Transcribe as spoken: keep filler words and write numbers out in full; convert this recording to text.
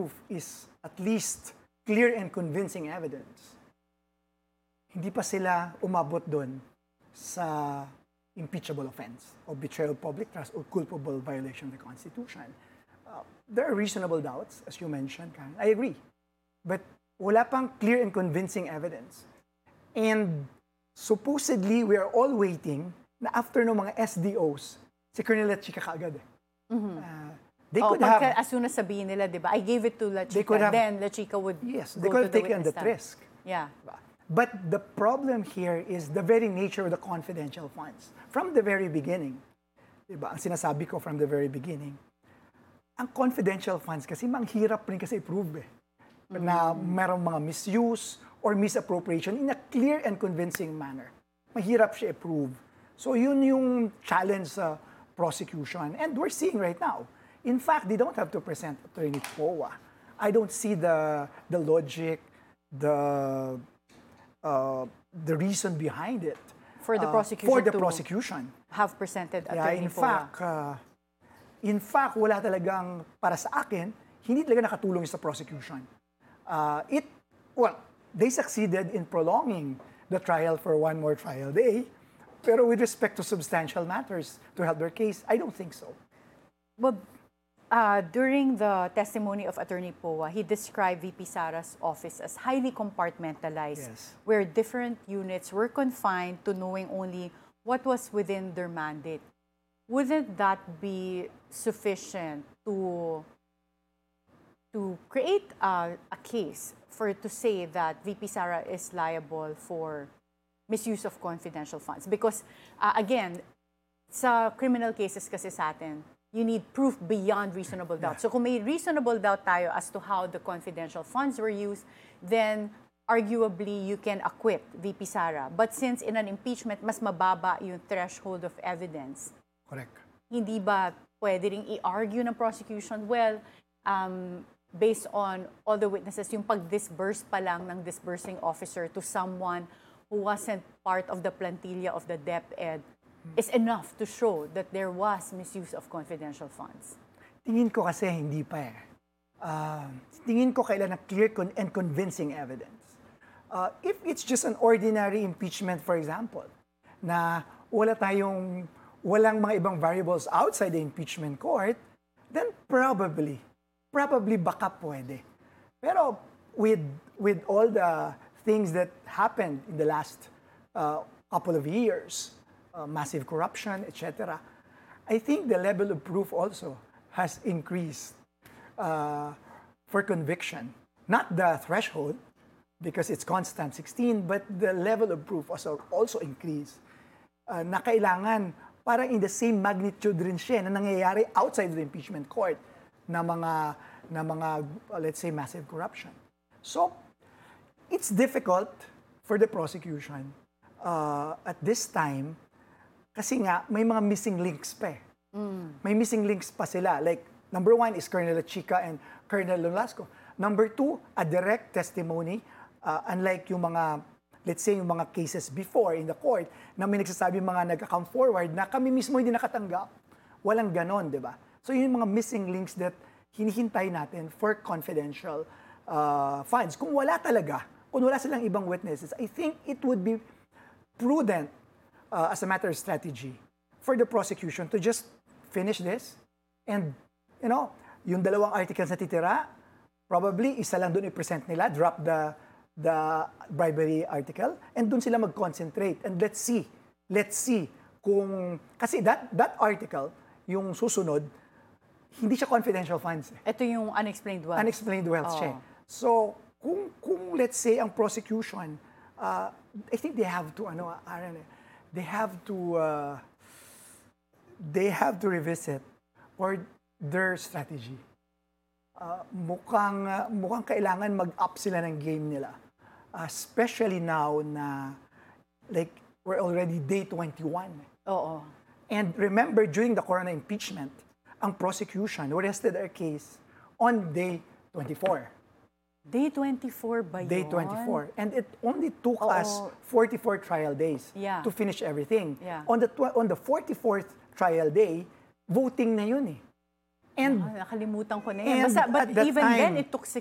proof is at least clear and convincing evidence, hindi pa sila umabot doon sa impeachable offense or betrayal of public trust or culpable violation of the Constitution. Uh, there are reasonable doubts, as you mentioned, Karen. I agree. But wala pang clear and convincing evidence. And supposedly, we are all waiting na after ng mga S D Os, si Colonel Chica kaagad eh. Mm-hmm. Uh, they oh, could have... As soon as sabihin nila, di ba, I gave it to La Chica, have, then La Chica would yes, go they could to have the taken the stand. risk. Yeah. But the problem here is the very nature of the confidential funds. From the very beginning, diba, ang sinasabi ko from the very beginning, ang confidential funds kasi manghirap rin kasi i-prove eh. Mm-hmm. Na merong mga misuse or misappropriation in a clear and convincing manner. Mahirap siya i-prove. So yun yung challenge sa prosecution. And we're seeing right now. In fact, they don't have to present Attorney Poa. I don't see the, the logic, the... Uh, the reason behind it for the uh, prosecution for the to prosecution have presented yeah, Attorney in Poa. fact uh, in fact wala talagang para sa akin hindi talaga nakatulong sa prosecution. Uh, it well they succeeded in prolonging the trial for one more trial day, pero with respect to substantial matters to help their case, I don't think so. Well, Uh, during the testimony of Attorney Poa, he described V P Sara's office as highly compartmentalized, Yes. where different units were confined to knowing only what was within their mandate. Wouldn't that be sufficient to, to create a, a case for to say that V P Sara is liable for misuse of confidential funds? Because, uh, again, sa criminal cases kasi sa atin, you need proof beyond reasonable doubt. Yeah. So kung may reasonable doubt tayo as to how the confidential funds were used, then arguably you can acquit V P Sara. But since in an impeachment, mas mababa yung threshold of evidence. Correct. Hindi ba pwede ring i-argue ng prosecution? Well, um, based on all the witnesses, yung pag-disburse pa lang ng disbursing officer to someone who wasn't part of the plantilla of the DepEd is enough to show that there was misuse of confidential funds? Tingin ko kasi hindi pa eh. Uh, tingin ko kailangan ng clear con- and convincing evidence. Uh, if it's just an ordinary impeachment, for example, na wala tayong, walang mga ibang variables outside the impeachment court, then probably, probably baka pwede. Pero with, with all the things that happened in the last uh, couple of years, Uh, massive corruption, et cetera. I think the level of proof also has increased uh, for conviction. Not the threshold, because it's constant sixteen, but the level of proof also, also increased. Uh, na kailangan, parang in the same magnitude rin siya na nangyayari outside the impeachment court na mga, na mga uh, let's say, massive corruption. So, it's difficult for the prosecution uh, at this time. Kasi nga, may mga missing links pa eh. Mm. May missing links pa sila. Like, number one is Colonel Chica and Colonel Nolasco. Number two, a direct testimony, uh, unlike yung mga, let's say, yung mga cases before in the court, na may nagsasabi mga nagka-come forward na kami mismo hindi nakatanggap. Walang ganon, di ba? So, yun yung mga missing links that hinihintay natin for confidential uh, funds. Kung wala talaga, kung wala silang ibang witnesses, I think it would be prudent Uh, as a matter of strategy, for the prosecution to just finish this and, you know, yung dalawang articles na titira, probably isa lang doon i-present nila, drop the the bribery article, and doon sila mag-concentrate. And let's see, let's see kung, kasi that, that article, yung susunod, hindi siya confidential funds. Eh. Ito yung unexplained wealth. Unexplained wealth oh. siya. So, kung, kung let's say ang prosecution, uh, I think they have to, ano, Aaron, eh, they have to uh, they have to revisit or their strategy. Uh, mukhang uh, mukhang kailangan mag-up sila ng game nila, uh, especially now na like we're already day twenty-one. Oo. And remember, during the Corona impeachment, ang prosecution rested their case on day twenty-four. Day twenty-four ba yun? Day twenty-four. And it only took Oo. us forty-four trial days yeah. to finish everything. Yeah. On the tw- on the forty-fourth trial day, voting na yun eh. And Ah, nakalimutan ko na yan. And Basta, but at that even then, time- it took